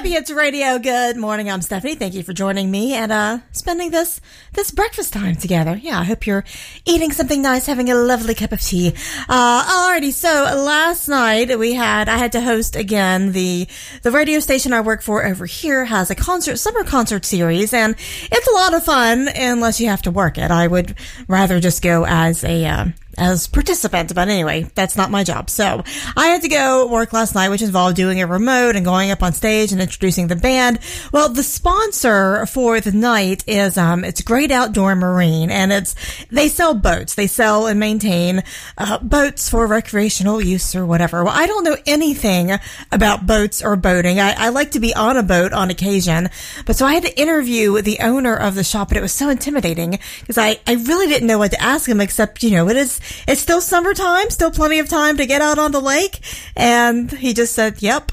Happy Hits Radio. Good morning. I'm Stephanie. Thank you for joining me and spending this breakfast time together. Yeah, I hope you're eating something nice, having a lovely cup of tea. Alrighty. So last night I had to host again the radio station I work for over here has a summer concert series, and it's a lot of fun unless you have to work it. I would rather just go as participant, but anyway, that's not my job. So I had to go work last night, which involved doing a remote and going up on stage and introducing the band. Well, the sponsor for the night is, it's Great Outdoor Marine, and they sell boats. They sell and maintain, boats for recreational use or whatever. Well, I don't know anything about boats or boating. I like to be on a boat on occasion, but so I had to interview the owner of the shop, and it was so intimidating because I really didn't know what to ask him except, it's still summertime, still plenty of time to get out on the lake. And he just said, yep.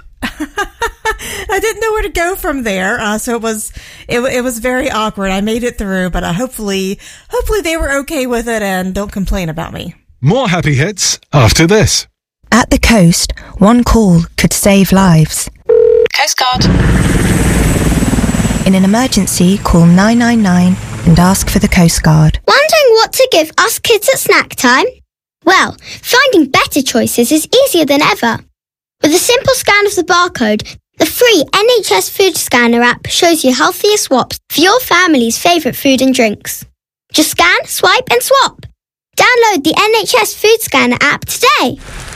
I didn't know where to go from there. So it was very awkward. I made it through, but hopefully they were okay with it and don't complain about me. More happy hits after this. At the coast, one call could save lives. Coast Guard. In an emergency, call 999 and ask for the Coast Guard. Wondering what to give us kids at snack time? Well, finding better choices is easier than ever. With a simple scan of the barcode, the free NHS Food Scanner app shows you healthier swaps for your family's favourite food and drinks. Just scan, swipe and swap. Download the NHS Food Scanner app today.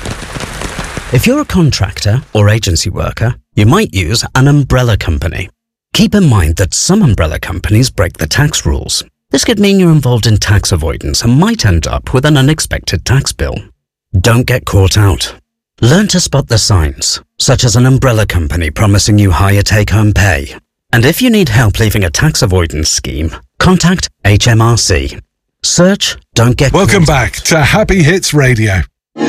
If you're a contractor or agency worker, you might use an umbrella company. Keep in mind that some umbrella companies break the tax rules. This could mean you're involved in tax avoidance and might end up with an unexpected tax bill. Don't get caught out. Learn to spot the signs, such as an umbrella company promising you higher take-home pay. And if you need help leaving a tax avoidance scheme, contact HMRC. Search Don't Get Welcome Caught back to Happy Hits Radio.